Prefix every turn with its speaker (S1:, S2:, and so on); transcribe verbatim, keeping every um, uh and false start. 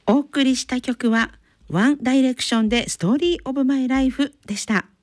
S1: お送りした曲はワンダイレクションでストーリーオブマイライフでした。